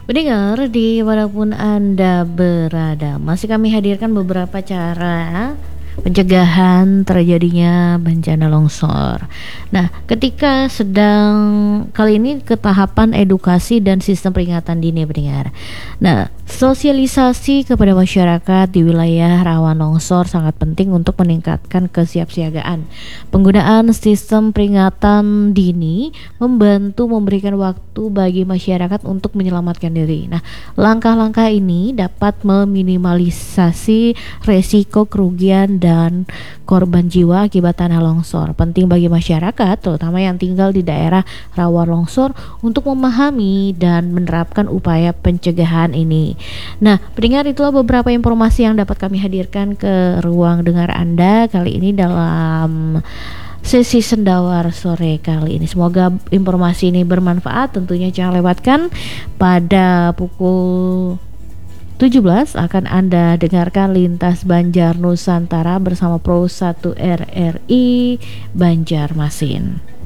Pendengar dimanapun Anda berada, masih kami hadirkan beberapa cara pencegahan terjadinya bencana longsor. Nah, ketika sedang kali ini ke tahapan edukasi dan sistem peringatan dini pendengar. Nah, sosialisasi kepada masyarakat di wilayah rawan longsor sangat penting untuk meningkatkan kesiapsiagaan. Penggunaan sistem peringatan dini membantu memberikan waktu bagi masyarakat untuk menyelamatkan diri. Nah, langkah-langkah ini dapat meminimalisasi resiko kerugian dan korban jiwa akibat tanah longsor. Penting bagi masyarakat, terutama yang tinggal di daerah rawan longsor, untuk memahami dan menerapkan upaya pencegahan ini. Nah, pendengar, itulah beberapa informasi yang dapat kami hadirkan ke ruang dengar Anda kali ini dalam sesi Sendawar sore kali ini. Semoga informasi ini bermanfaat. Tentunya jangan lewatkan pada pukul 17 akan Anda dengarkan Lintas Banjar Nusantara bersama Pro 1 RRI Banjarmasin.